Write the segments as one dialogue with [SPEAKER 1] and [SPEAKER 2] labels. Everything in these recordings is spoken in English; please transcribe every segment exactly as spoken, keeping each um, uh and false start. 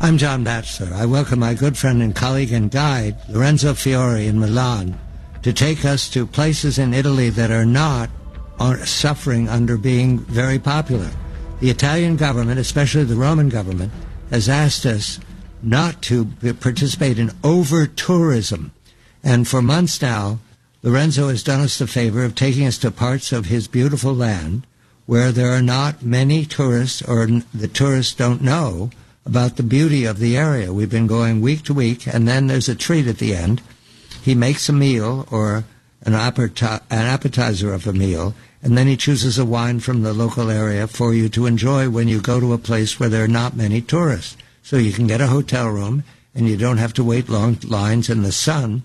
[SPEAKER 1] I'm John Batchelor. I welcome my good friend and colleague and guide, Lorenzo Fiore in Milan, to take us to places in Italy that are not are suffering under being very popular. The Italian government, especially the Roman government, has asked us not to participate in over-tourism. And for months now, Lorenzo has done us the favor of taking us to parts of his beautiful land where there are not many tourists, or the tourists don't know about the beauty of the area. We've been going week to week, and then there's a treat at the end. He makes a meal or an, appeti- an appetizer of a meal, and then he chooses a wine from the local area for you to enjoy when you go to a place where there are not many tourists. So you can get a hotel room, and you don't have to wait long lines in the sun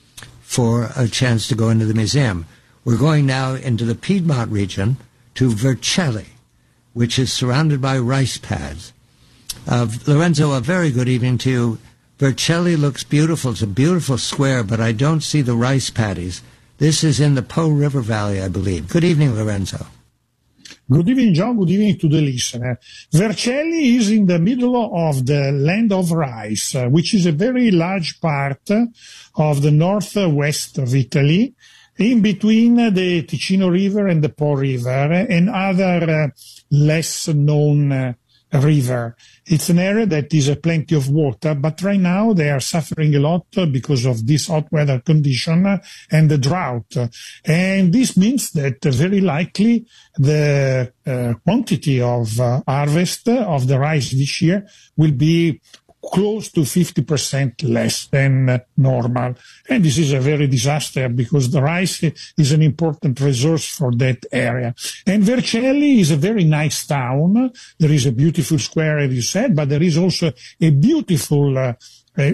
[SPEAKER 1] for a chance to go into the museum. We're going now into the Piedmont region to Vercelli, which is surrounded by rice paddies. Uh, Lorenzo, a very good evening to you. Vercelli looks beautiful. It's a beautiful square, but I don't see the rice paddies. This is in the Po River Valley, I believe. Good evening, Lorenzo.
[SPEAKER 2] Good evening, John. Good evening to the listener. Vercelli is in the middle of the land of rice, uh, which is a very large part of the northwest of Italy, in between the Ticino River and the Po River and other uh, less known uh, river. It's an area that is uh, plenty of water, but right now they are suffering a lot because of this hot weather condition and the drought. And this means that uh, very likely the uh, quantity of uh, harvest of the rice this year will be close to fifty percent less than uh, normal. And this is a very disaster because the rice is an important resource for that area. And Vercelli is a very nice town. There is a beautiful square, as you said, but there is also a beautiful uh, a